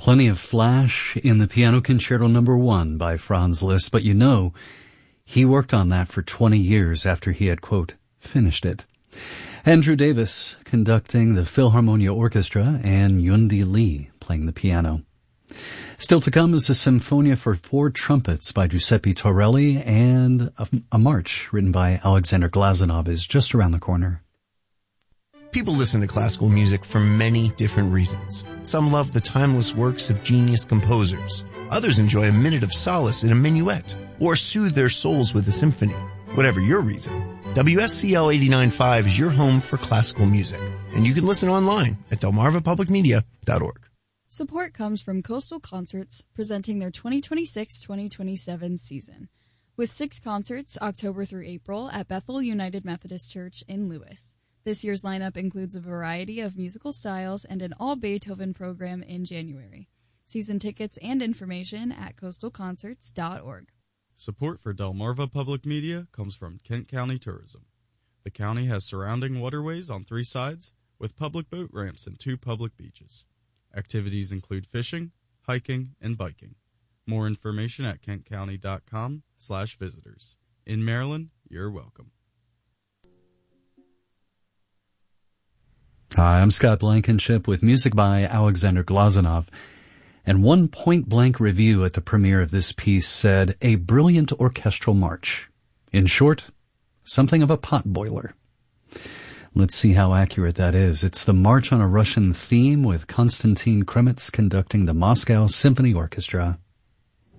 Plenty of flash in the Piano Concerto No. 1 by Franz Liszt, but he worked on that for 20 years after he had, quote, finished it. Andrew Davis conducting the Philharmonia Orchestra and Yundi Lee playing the piano. Still to come is a Symphonia for 4 trumpets by Giuseppe Torelli, and a march written by Alexander Glazunov is just around the corner. People listen to classical music for many different reasons. Some love the timeless works of genius composers. Others enjoy a minute of solace in a minuet, or soothe their souls with a symphony. Whatever your reason, WSCL 89.5 is your home for classical music, and you can listen online at delmarvapublicmedia.org. Support comes from Coastal Concerts, presenting their 2026-2027 season, with 6 concerts October through April at Bethel United Methodist Church in Lewis. This year's lineup includes a variety of musical styles and an all-Beethoven program in January. Season tickets and information at coastalconcerts.org. Support for Delmarva Public Media comes from Kent County Tourism. The county has surrounding waterways on 3 sides, with public boat ramps and 2 public beaches. Activities include fishing, hiking, and biking. More information at kentcounty.com/visitors. In Maryland, you're welcome. Hi, I'm Scott Blankenship with music by Alexander Glazunov. And one point-blank review at the premiere of this piece said, a brilliant orchestral march. In short, something of a potboiler. Let's see how accurate that is. It's the March on a Russian Theme with Konstantin Kremitz conducting the Moscow Symphony Orchestra.